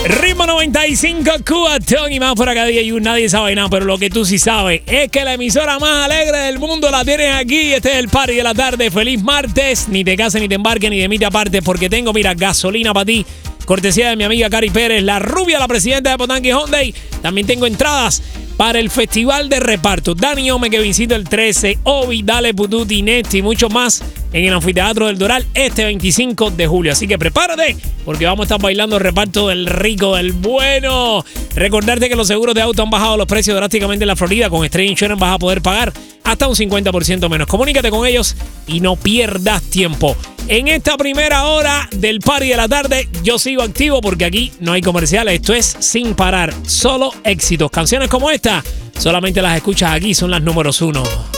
Ritmo 95, Cubatón y más por acá día y nadie sabe nada, pero lo que tú sí sabes es que la emisora más alegre del mundo la tienes aquí. Este es el party de la tarde. Feliz martes. Ni te cases, ni te embarques, ni de mí te apartes, porque tengo, mira, gasolina para ti. Cortesía de mi amiga Cari Pérez, la rubia, la presidenta de Potanqui Hyundai. También tengo entradas para el Festival de Reparto. Dani Ome, Kevincito el 13, Obi, Dale Pututi, Nesti y mucho más en el Anfiteatro del Doral este 25 de julio. Así que prepárate, porque vamos a estar bailando el reparto del rico, del bueno. Recordarte que los seguros de auto han bajado los precios drásticamente en la Florida. Con Estrella Insurance vas a poder pagar hasta un 50% menos. Comunícate con ellos y no pierdas tiempo. En esta primera hora del party de la tarde, yo sigo activo porque aquí no hay comerciales. Esto es sin parar, solo éxitos. Canciones como esta, solamente las escuchas aquí, son las números 1.